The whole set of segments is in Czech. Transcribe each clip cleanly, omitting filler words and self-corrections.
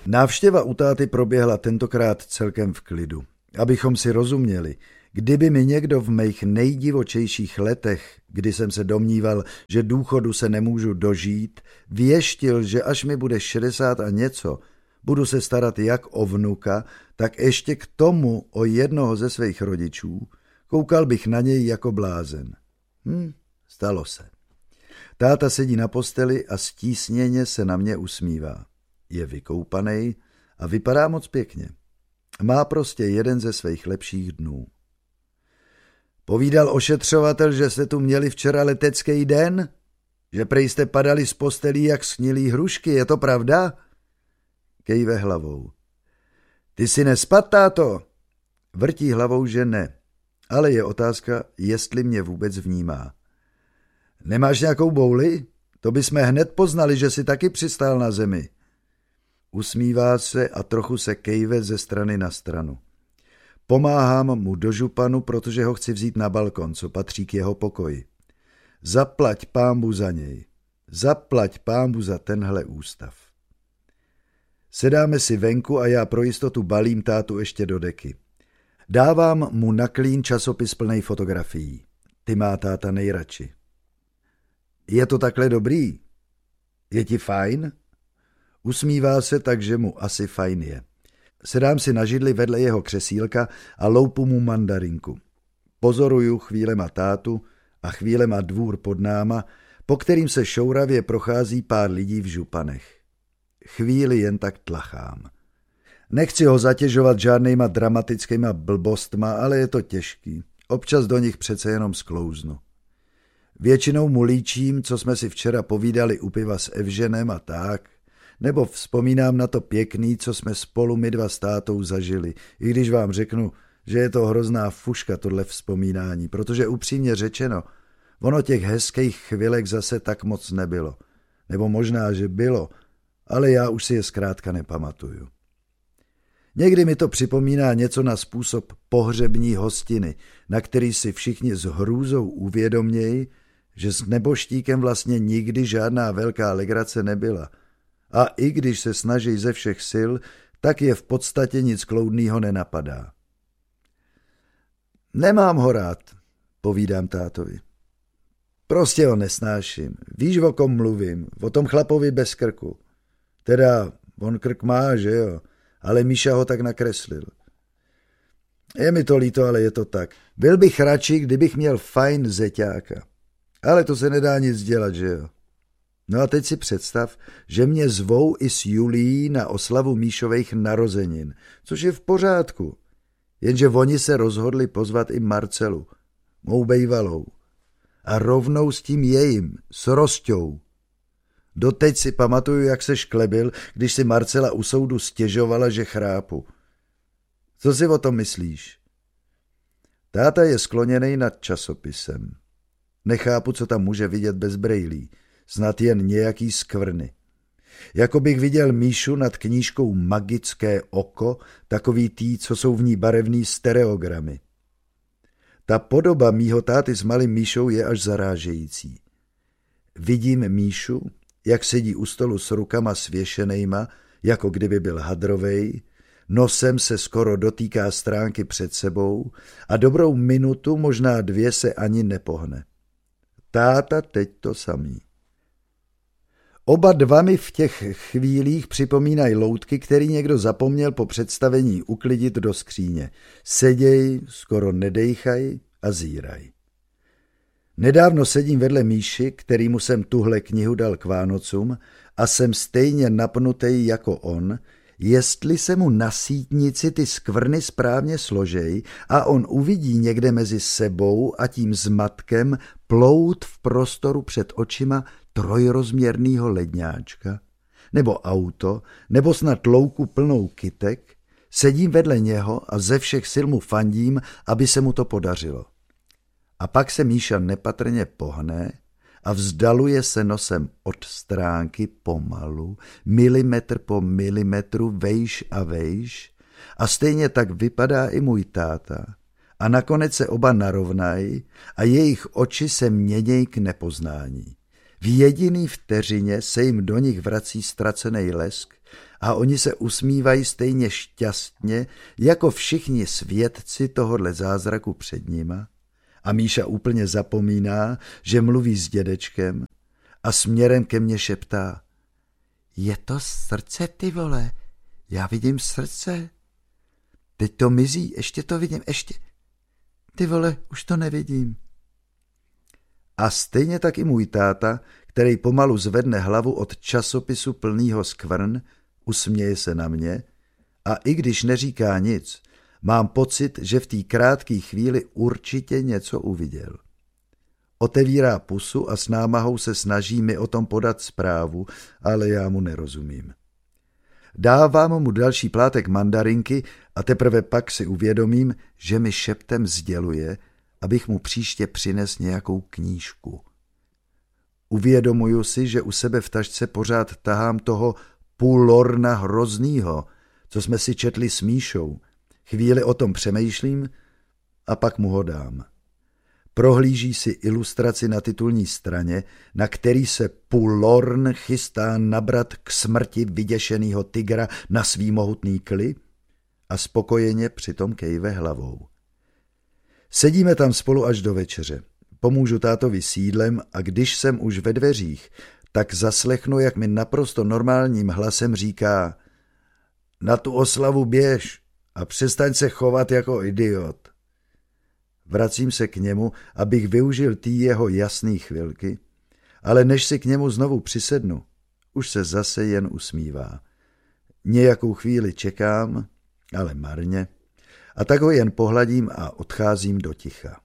Návštěva u táty proběhla tentokrát celkem v klidu. Abychom si rozuměli, kdyby mi někdo v mých nejdivočejších letech, kdy jsem se domníval, že důchodu se nemůžu dožít, věštil, že až mi bude 60 a něco, budu se starat jak o vnuka, tak ještě k tomu o jednoho ze svých rodičů, koukal bych na něj jako blázen. Stalo se. Táta sedí na posteli a stísněně se na mě usmívá. Je vykoupanej a vypadá moc pěkně. Má prostě jeden ze svých lepších dnů. Povídal ošetřovatel, že jste tu měli včera letecký den? Že prej jste padali z postelí jak snilý hrušky, je to pravda? Kejve hlavou. Ty si nespad, táto? Vrtí hlavou, že ne, ale je otázka, jestli mě vůbec vnímá. Nemáš nějakou bouli? To bychom hned poznali, že jsi taky přistál na zemi. Usmívá se a trochu se kejve ze strany na stranu. Pomáhám mu do županu, protože ho chci vzít na balkon, co patří k jeho pokoji. Zaplať pánbu za něj. Zaplať pánbu za tenhle ústav. Sedáme si venku a já pro jistotu balím tátu ještě do deky. Dávám mu na klín časopis plnej fotografií. Ty má táta nejradši. Je to takhle dobrý? Je ti fajn? Usmívá se, takže mu asi fajn je. Sedám si na židli vedle jeho křesílka a loupu mu mandarinku. Pozoruju chvílema tátu a chvílema dvůr pod náma, po kterým se šouravě prochází pár lidí v županech. Chvíli jen tak tlachám. Nechci ho zatěžovat žádnejma dramatickýma blbostma, ale je to těžký. Občas do nich přece jenom sklouznu. Většinou mu líčím, co jsme si včera povídali u piva s Evženem a tak, nebo vzpomínám na to pěkný, co jsme spolu my dva s tátou zažili, i když vám řeknu, že je to hrozná fuška tohle vzpomínání, protože upřímně řečeno, ono těch hezkých chvilek zase tak moc nebylo. Nebo možná, že bylo, ale já už si je zkrátka nepamatuju. Někdy mi to připomíná něco na způsob pohřební hostiny, na který si všichni s hrůzou uvědomějí, že s neboštíkem vlastně nikdy žádná velká legrace nebyla. A i když se snaží ze všech sil, tak je v podstatě nic kloudnýho nenapadá. Nemám ho rád, povídám tátovi. Prostě ho nesnáším. Víš, o kom mluvím? O tom chlapovi bez krku. Teda, on krk má, že jo? Ale Míša ho tak nakreslil. Je mi to líto, ale je to tak. Byl bych radši, kdybych měl fajn zeťáka. Ale to se nedá nic dělat, že jo? No a teď si představ, že mě zvou i s Julií na oslavu Míšových narozenin, což je v pořádku. Jenže oni se rozhodli pozvat i Marcelu, mou bejvalou. A rovnou s tím jejím, s Rosťou. Doteď si pamatuju, jak se šklebil, když si Marcela u soudu stěžovala, že chrápu. Co si o tom myslíš? Táta je skloněnej nad časopisem. Nechápu, co tam může vidět bez brejlí. Snad jen nějaký skvrny. Jako bych viděl Míšu nad knížkou Magické oko, takový tý, co jsou v ní barevný stereogramy. Ta podoba mýho táty s malým Míšou je až zarážející. Vidím Míšu, jak sedí u stolu s rukama svěšenejma, jako kdyby byl hadrovej, nosem se skoro dotýká stránky před sebou a dobrou minutu, možná 2 se ani nepohne. Táta teď to samý. Oba dva mi v těch chvílích připomínají loutky, který někdo zapomněl po představení uklidit do skříně. Seděj, skoro nedejchaj a zíraj. Nedávno sedím vedle Míši, kterýmu jsem tuhle knihu dal k Vánocům a jsem stejně napnutej jako on, jestli se mu na sítnici ty skvrny správně složej a on uvidí někde mezi sebou a tím zmatkem plout v prostoru před očima trojrozměrnýho ledňáčka, nebo auto, nebo snad louku plnou kytek, sedím vedle něho a ze všech sil mu fandím, aby se mu to podařilo. A pak se Míša nepatrně pohne a vzdaluje se nosem od stránky pomalu, milimetr po milimetru, vejš a vejš, a stejně tak vypadá i můj táta. A nakonec se oba narovnají a jejich oči se měnějí k nepoznání. V jediný vteřině se jim do nich vrací ztracený lesk A oni se usmívají stejně šťastně, jako všichni svědci tohodle zázraku před nima. A Míša úplně zapomíná, že mluví s dědečkem a směrem ke mně šeptá: je to srdce, ty vole, já vidím srdce. Teď to mizí, ještě to vidím, ještě. Ty vole, už to nevidím. A stejně tak i můj táta, který pomalu zvedne hlavu od časopisu plnýho skvrn, usměje se na mě a i když neříká nic, mám pocit, že v té krátké chvíli určitě něco uviděl. Otevírá pusu a s námahou se snaží mi o tom podat zprávu, ale já mu nerozumím. Dávám mu další plátek mandarinky a teprve pak si uvědomím, že mi šeptem sděluje, abych mu příště přines nějakou knížku. Uvědomuju si, že u sebe v tašce pořád tahám toho Půlorna Hroznýho, co jsme si četli s Míšou. Chvíli o tom přemýšlím a pak mu ho dám. Prohlíží si ilustraci na titulní straně, na který se Půlorn chystá nabrat k smrti vyděšenýho tygra na svý mohutný kli a spokojeně přitom kejve hlavou. Sedíme tam spolu až do večeře. Pomůžu tátovi s jídlem a když jsem už ve dveřích, tak zaslechnu, jak mi naprosto normálním hlasem říká: na tu oslavu běž a přestaň se chovat jako idiot. Vracím se k němu, abych využil tý jeho jasný chvilky, ale než si k němu znovu přisednu, už se zase jen usmívá. Nějakou chvíli čekám, ale marně, a tak ho jen pohladím a odcházím do ticha.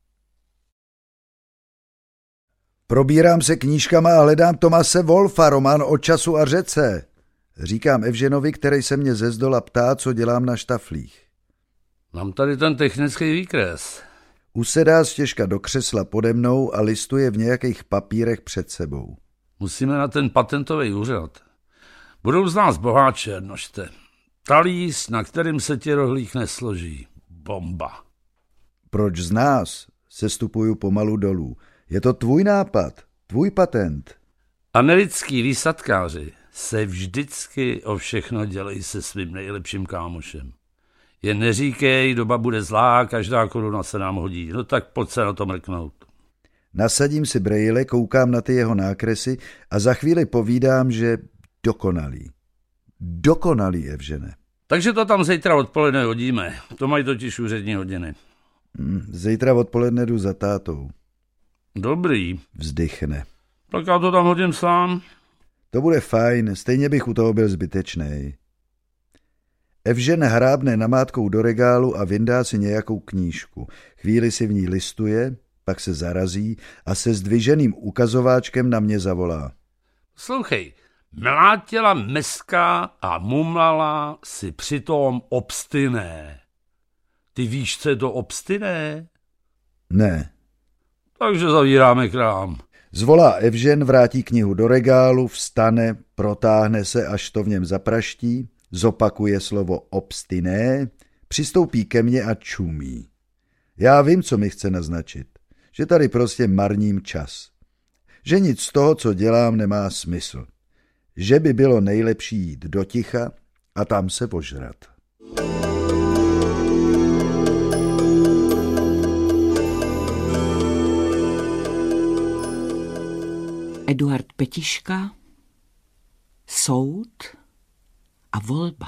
Probírám se knížkama a hledám Tomase Wolfa, román o času a řece. Říkám Evženovi, který se mě ze zdola ptá, co dělám na štaflích. Mám tady ten technický výkres. Usedá stěžka do křesla pode mnou a listuje v nějakých papírech před sebou. Musíme na ten patentový úřad. Budou z nás boháče, nožte. Talíř, na kterým se ti rohlík nesloží. Bomba. Proč z nás? Sestupuju pomalu dolů. Je to tvůj nápad, tvůj patent. Americký výsadkáři se vždycky o všechno dělají se svým nejlepším kámošem. Jen neříkej, doba bude zlá, každá koruna se nám hodí. No tak pojď se na to mrknout. Nasadím si brejle, koukám na ty jeho nákresy a za chvíli povídám, že dokonalý. Dokonalý, Evžene. Takže to tam zítra odpoledne hodíme. To mají totiž úřední hodiny. Zítra odpoledne jdu za tátou. Dobrý. Vzdychne. Tak já to tam hodím sám. To bude fajn, stejně bych u toho byl zbytečnej. Evžen hrábne namátkou do regálu a vyndá si nějakou knížku. Chvíli si v ní listuje, pak se zarazí a se zdviženým ukazováčkem na mě zavolá. Slouchej, mlátila meska a mumlala si přitom obstyné. Ty víš, co je to obstyné? Ne. Takže zavíráme krám. Zvolá Evžen, vrátí knihu do regálu, vstane, protáhne se, až to v něm zapraští, zopakuje slovo obstiné, přistoupí ke mně a čumí. Já vím, co mi chce naznačit, že tady prostě marním čas. Že nic z toho, co dělám, nemá smysl. Že by bylo nejlepší jít do ticha a tam se požrat. Eduard Petiška, soud a volba.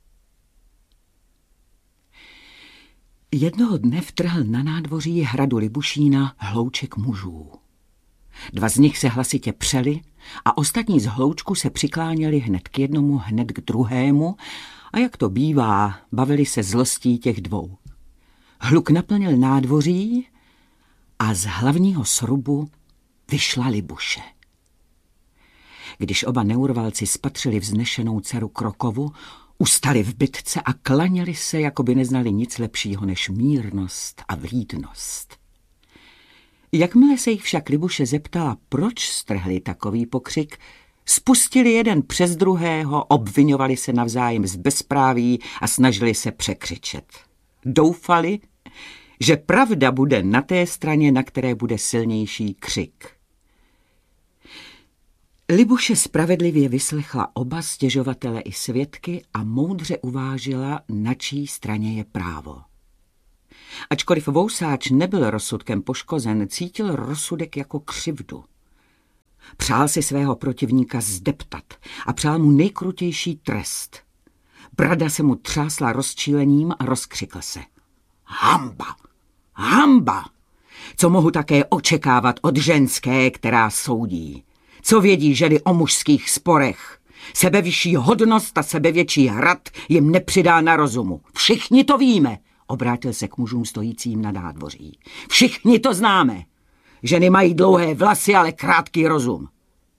Jednoho dne vtrhl na nádvoří hradu Libušína hlouček mužů. Dva z nich se hlasitě přeli a ostatní z hloučku se přikláněli hned k jednomu, hned k druhému a jak to bývá, bavili se zlostí těch dvou. Hluk naplnil nádvoří a z hlavního srubu vyšla Libuše. Když oba neurvalci spatřili vznešenou dceru Krokovu, ustali v bitce a klaněli se, jako by neznali nic lepšího než mírnost a vlídnost. Jakmile se jich však Libuše zeptala, proč strhli takový pokřik, spustili jeden přes druhého, obviňovali se navzájem z bezpráví a snažili se překřičet. Doufali, že pravda bude na té straně, na které bude silnější křik. Libuše spravedlivě vyslechla oba stěžovatele i svědky a moudře uvážila, na čí straně je právo. Ačkoliv Vousáč nebyl rozsudkem poškozen, cítil rozsudek jako křivdu. Přál si svého protivníka zdeptat a přál mu nejkrutější trest. Brada se mu třásla rozčílením a rozkřikl se. Hanba! Hanba! Co mohu také očekávat od ženské, která soudí? Co vědí ženy o mužských sporech? Sebevyšší hodnost a sebevětší hrad jim nepřidá na rozumu. Všichni to víme, obrátil se k mužům stojícím na nádvoří. Všichni to známe. Ženy mají dlouhé vlasy, ale krátký rozum.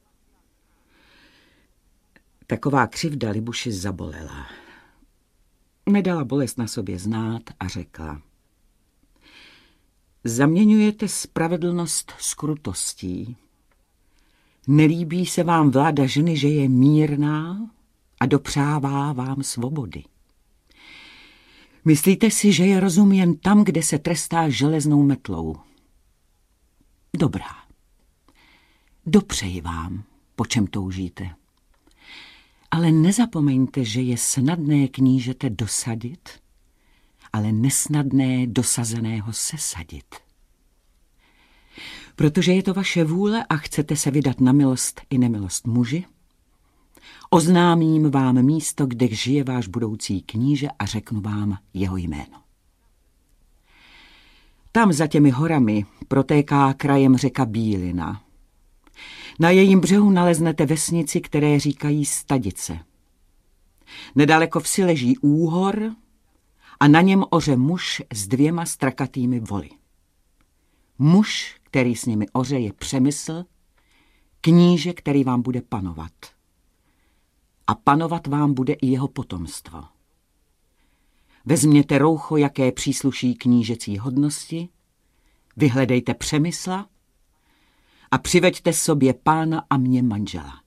Taková křivda Libuši zabolela. Nedala bolest na sobě znát a řekla. Zaměňujete spravedlnost s krutostí. Nelíbí se vám vláda ženy, že je mírná a dopřává vám svobody. Myslíte si, že je rozum jen tam, kde se trestá železnou metlou. Dobrá. Dopřeji vám, po čem toužíte. Ale nezapomeňte, že je snadné knížete dosadit, ale nesnadné dosazeného sesadit. Protože je to vaše vůle a chcete se vydat na milost i nemilost muži, oznámím vám místo, kde žije váš budoucí kníže a řeknu vám jeho jméno. Tam za těmi horami protéká krajem řeka Bílina. Na jejím břehu naleznete vesnici, které říkají Stadice. Nedaleko vsi leží úhor a na něm oře muž s 2 strakatými voly. Muž, který s nimi oře, je Přemysl, kníže, který vám bude panovat. A panovat vám bude i jeho potomstvo. Vezměte roucho, jaké přísluší knížecí hodnosti, vyhledejte Přemysla a přiveďte sobě pána a mě manžela.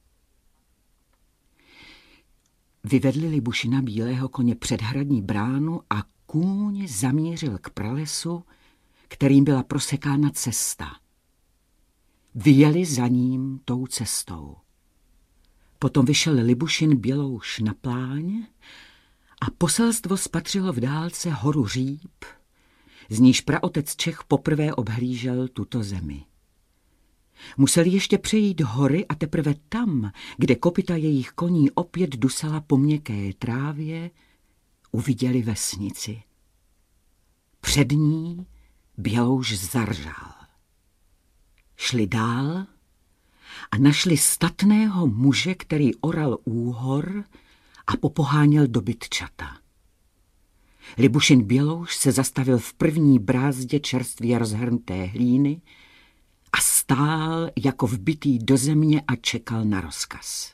Vyvedli Libušina bílého koně před hradní bránu a kůň zamířil k pralesu, kterým byla prosekána cesta. Vyjeli za ním tou cestou. Potom vyšel Libušin Bělouš na pláň a poselstvo spatřilo v dálce horu Říp, z níž praotec Čech poprvé obhlížel tuto zemi. Museli ještě přejít hory a teprve tam, kde kopyta jejich koní opět dusala po měkké trávě, uviděli vesnici. Před ní Bělouš zaržal. Šli dál a našli statného muže, který oral úhor a popoháněl dobytčata. Libušin Bělouš se zastavil v první brázdě čerstvě rozhrnuté hlíny a stál jako vbitý do země a čekal na rozkaz.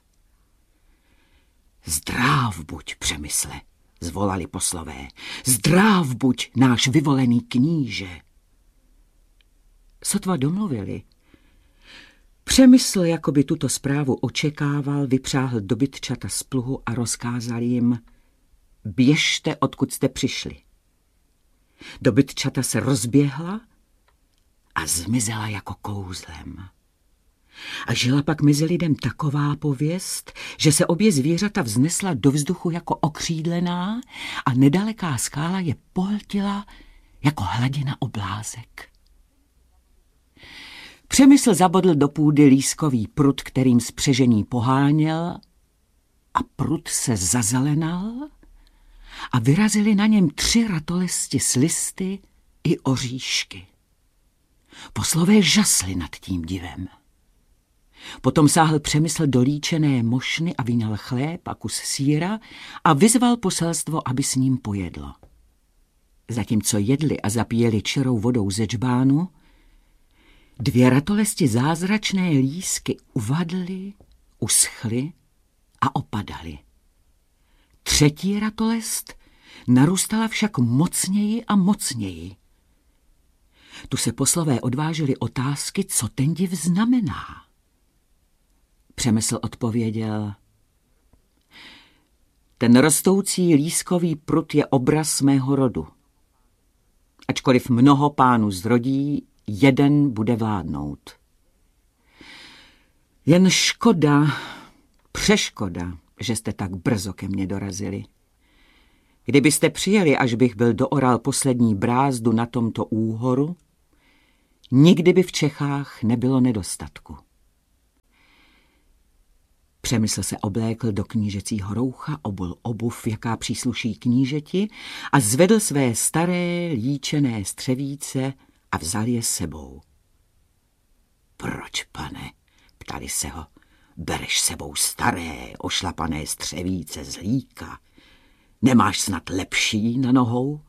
Zdráv buď, Přemysle, zvolali poslové. Zdráv buď, náš vyvolený kníže. Sotva domluvili. Přemysl, jako by tuto zprávu očekával, vypřáhl dobytčata z pluhu a rozkázal jim: běžte, odkud jste přišli. Dobytčata se rozběhla a zmizela jako kouzlem. A žila pak mezi lidem taková pověst, že se obě zvířata vznesla do vzduchu jako okřídlená a nedaleká skála je pohltila jako hladina oblázek. Přemysl zabodl do půdy lískový prut, kterým spřežený poháněl, a prut se zazelenal a vyrazili na něm 3 ratolesti s listy i oříšky. Poslové žasli nad tím divem. Potom sáhl Přemysl do líčené mošny a vyňal chléb a kus sýra a vyzval poselstvo, aby s ním pojedlo. Zatímco jedli a zapíjeli čirou vodou ze džbánu, 2 ratolesti zázračné lísky uvadly, uschly a opadaly. 3. ratolest narůstala však mocněji a mocněji. Tu se poslové odvážili otázky, co ten div znamená. Přemysl odpověděl: ten rostoucí lískový prut je obraz mého rodu. Ačkoliv mnoho pánů zrodí, jeden bude vládnout. Jen škoda, přeškoda, že jste tak brzo ke mně dorazili. Kdybyste přijeli, až bych byl dooral poslední brázdu na tomto úhoru, nikdy by v Čechách nebylo nedostatku. Přemysl se oblékl do knížecího roucha, obul obuv, jaká přísluší knížeti, a zvedl své staré líčené střevíce a vzal je sebou. Proč, pane? Ptali se ho. Bereš sebou staré, ošlapané střevíce z líka. Nemáš snad lepší na nohou?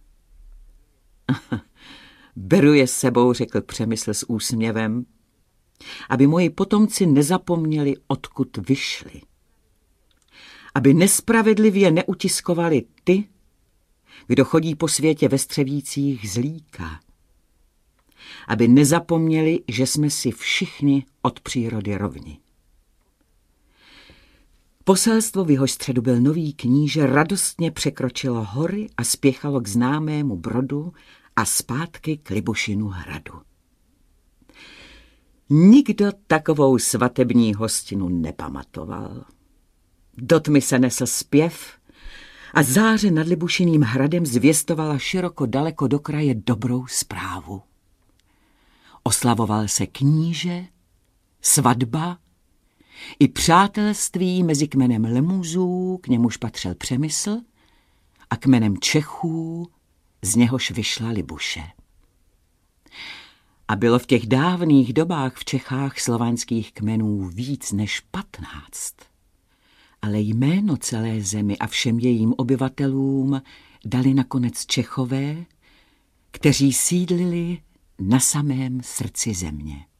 Beru je sebou, řekl Přemysl s úsměvem, aby moji potomci nezapomněli, odkud vyšli. Aby nespravedlivě neutiskovali ty, kdo chodí po světě ve střevících z líka. Aby nezapomněli, že jsme si všichni od přírody rovni. Poselstvo, v jehož středu byl nový kníže, radostně překročilo hory a spěchalo k známému brodu a zpátky k Libušinu hradu. Nikdo takovou svatební hostinu nepamatoval. Do tmy se nesl zpěv a záře nad Libušiným hradem zvěstovala široko daleko do kraje dobrou zprávu. Oslavoval se kníže, svatba i přátelství mezi kmenem Lemuzů, k němuž patřil Přemysl, a kmenem Čechů, z něhož vyšla Libuše. A bylo v těch dávných dobách v Čechách slovanských kmenů víc než 15. Ale jméno celé zemi a všem jejím obyvatelům dali nakonec Čechové, kteří sídlili na samém srdci země.